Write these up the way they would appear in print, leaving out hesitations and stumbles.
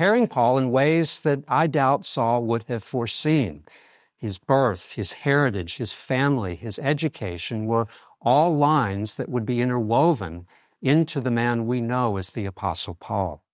preparing Paul in ways that I doubt Saul would have foreseen. His birth, his heritage, his family, his education were all lines that would be interwoven into the man we know as the Apostle Paul.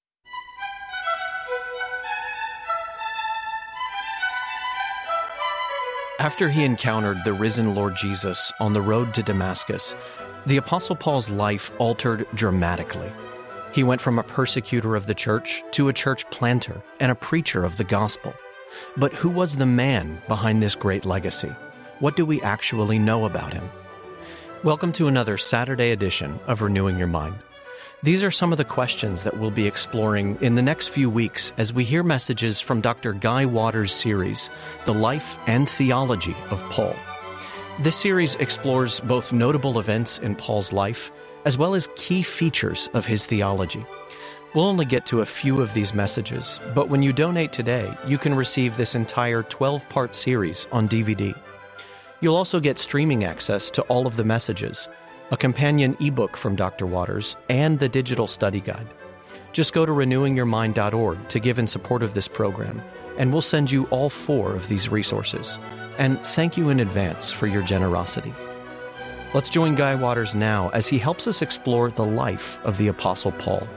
After he encountered the risen Lord Jesus on the road to Damascus, the Apostle Paul's life altered dramatically. He went from a persecutor of the church to a church planter and a preacher of the gospel. But who was the man behind this great legacy? What do we actually know about him? Welcome to another Saturday edition of Renewing Your Mind. These are some of the questions that we'll be exploring in the next few weeks as we hear messages from Dr. Guy Waters' series, The Life and Theology of Paul. This series explores both notable events in Paul's life as well as key features of his theology. We'll only get to a few of these messages, but when you donate today, you can receive this entire 12-part series on DVD. You'll also get streaming access to all of the messages, a companion ebook from Dr. Waters, and the digital study guide. Just go to renewingyourmind.org to give in support of this program, and we'll send you all 4 of these resources. And thank you in advance for your generosity. Let's join Guy Waters now as he helps us explore the life of the Apostle Paul.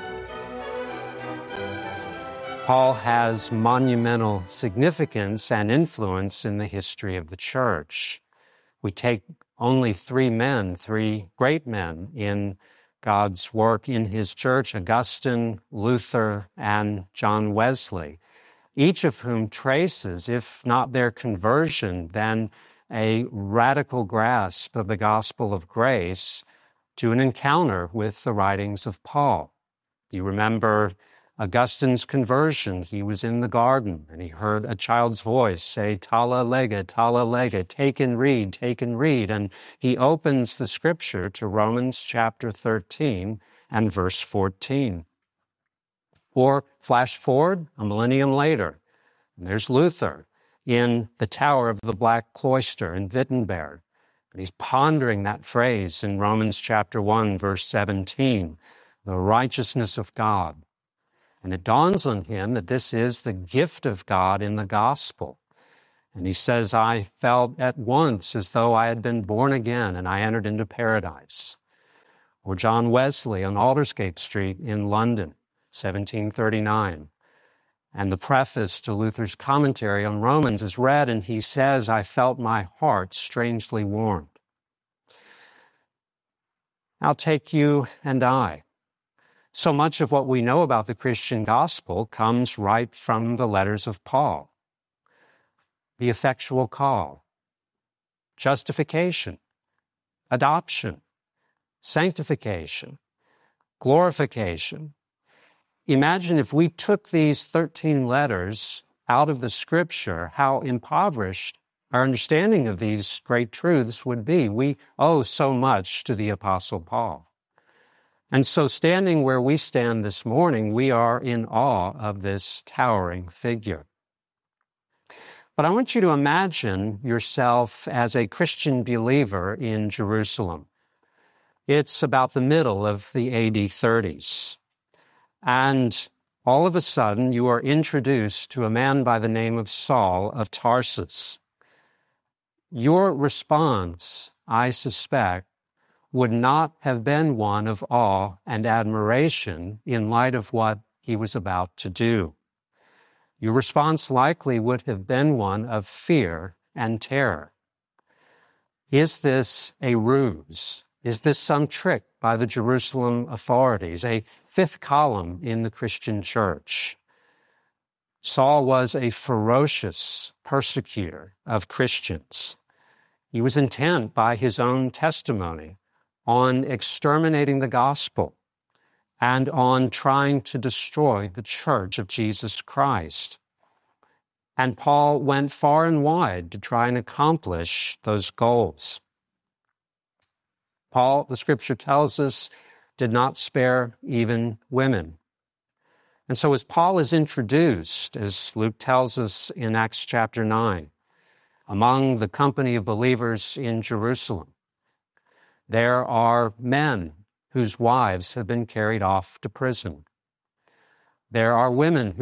Paul has monumental significance and influence in the history of the church. We take only 3 great men in God's work in his church, Augustine, Luther, and John Wesley, each of whom traces, if not their conversion, then a radical grasp of the gospel of grace to an encounter with the writings of Paul. You remember Augustine's conversion. He was in the garden and he heard a child's voice say, tala lega, take and read, take and read. And he opens the scripture to Romans chapter 13 and verse 14. Or flash forward a millennium later, and there's Luther in the Tower of the Black Cloister in Wittenberg. And he's pondering that phrase in Romans chapter 1, verse 17, the righteousness of God. And it dawns on him that this is the gift of God in the gospel. And he says, I felt at once as though I had been born again and I entered into paradise. Or John Wesley on Aldersgate Street in London, 1739. And the preface to Luther's commentary on Romans is read, and he says, I felt my heart strangely warmed. Now take you and I. So much of what we know about the Christian gospel comes right from the letters of Paul. The effectual call, justification, adoption, sanctification, glorification. Imagine if we took these 13 letters out of the scripture, how impoverished our understanding of these great truths would be. We owe so much to the Apostle Paul. And so standing where we stand this morning, we are in awe of this towering figure. But I want you to imagine yourself as a Christian believer in Jerusalem. It's about the middle of the AD 30s. And all of a sudden, you are introduced to a man by the name of Saul of Tarsus. Your response, I suspect, would not have been one of awe and admiration in light of what he was about to do. Your response likely would have been one of fear and terror. Is this a ruse? Is this some trick by the Jerusalem authorities, a fifth column in the Christian church? Saul was a ferocious persecutor of Christians. He was intent by his own testimony on exterminating the gospel and on trying to destroy the church of Jesus Christ. And Paul went far and wide to try and accomplish those goals. Paul, the scripture tells us, did not spare even women. And so as Paul is introduced, as Luke tells us in Acts chapter 9, among the company of believers in Jerusalem, there are men whose wives have been carried off to prison. There are women